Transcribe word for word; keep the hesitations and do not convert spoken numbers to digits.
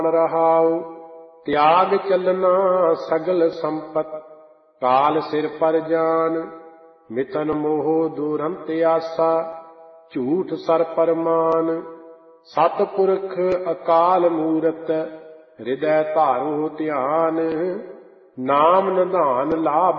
रहाओ। त्याग चलना सगल संपत, काल सिर पर जान। मितन मोह दूरंत आसा, झूठ सर पर मान। सतपुरख अकाल मूरत, हृदय धारो ध्यान। नाम निधान लाभ